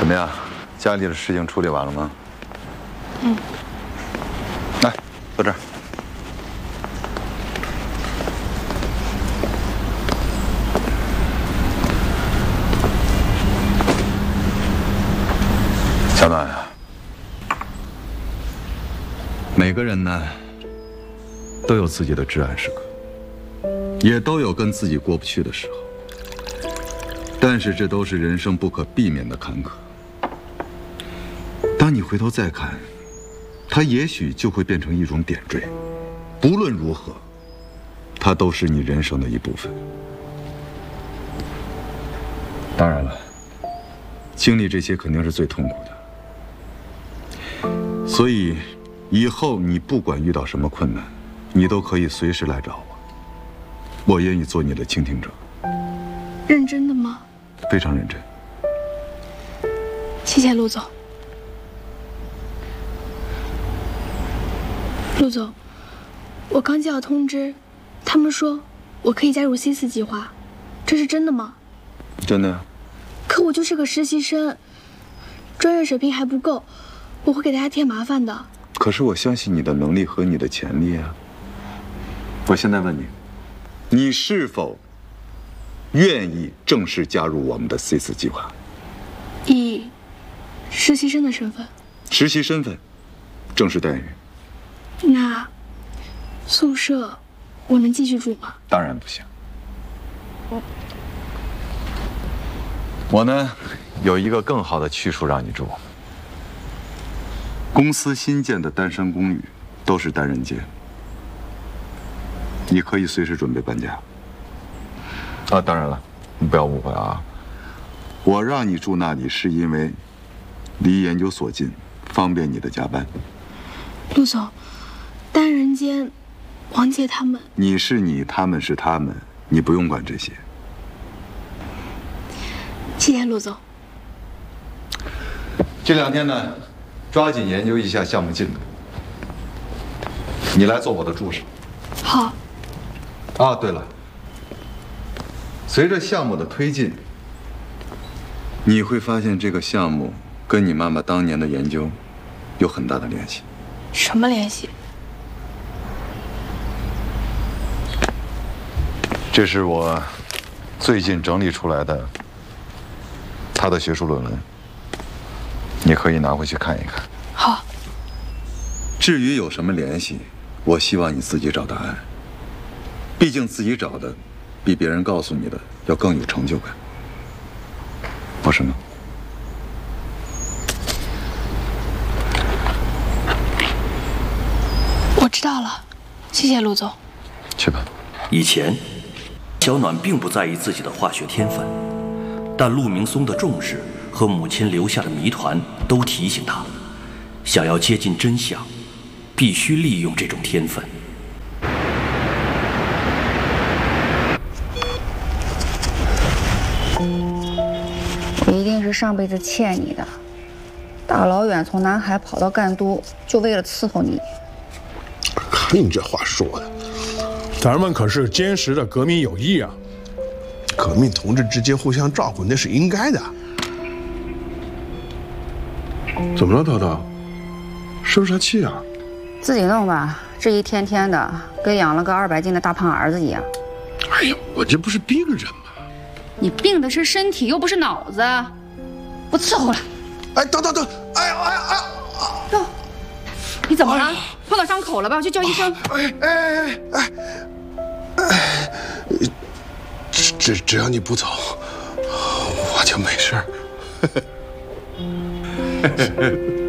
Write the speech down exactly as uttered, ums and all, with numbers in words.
么样？家里的事情处理完了吗？ 嗯。 来，坐这儿。小暖啊，每个人呢都有自己的至暗时刻，也都有跟自己过不去的时候。但是这都是人生不可避免的坎坷。当你回头再看，它也许就会变成一种点缀。不论如何，它都是你人生的一部分。当然了，经历这些肯定是最痛苦的。所以，以后你不管遇到什么困难，你都可以随时来找我，我愿意做你的倾听者。 认真的吗？ 非常认真。 谢谢陆总。陆总，我刚接到通知，他们说我可以加入 C 四计划，这是真的吗？ 真的呀。 可我就是个实习生，专业水平还不够，我会给大家添麻烦的。 可是我相信你的能力和你的潜力啊。我现在问你，你是否愿意正式加入我们的 C 四计划？ 以实习生的身份。 实习身份，正式待遇。 那宿舍我能继续住吗？ 当然不行。我呢，有一个更好的去处让你住。公司新建的单身公寓都是单人间，你可以随时准备搬家。啊，当然了，你不要误会啊。我让你住那里是因为离研究所近，方便你的加班。 陆总，单人间，王姐他们…… 你是你，他们是他们，你不用管这些。 谢谢陆总。 这两天呢，抓紧研究一下项目进度。你来做我的助手。 好。 啊，对了，随着项目的推进，你会发现这个项目跟你妈妈当年的研究有很大的联系。 什么联系？ 这是我最近整理出来的他的学术论文，你可以拿回去看一看。 好。 至于有什么联系，我希望你自己找答案。毕竟自己找的，比别人告诉你的要更有成就感，不是吗？ 我知道了，谢谢陆总。 去吧。 以前，小暖并不在意自己的化学天分，但陆明松的重视和母亲留下的谜团都提醒他，想要接近真相，必须利用这种天分。 我一定是上辈子欠你的，大老远从南海跑到赣都，就为了伺候你。 看你这话说的， 咱们可是坚实的革命友谊啊！ 革命同志之间互相照顾，那是应该的。怎么了，涛涛？生啥气啊？ 自己弄吧，这一天天的跟养了个二百斤的大胖儿子一样。 哎呀，我这不是病人吗？ 你病的是身体，又不是脑子，不伺候了。 哎，等等等，哎呀哎呀哎呀！ 哟，你怎么了？碰到伤口了吧？我去叫医生。 哎哎哎哎哎！只只只要你不走，我就没事儿。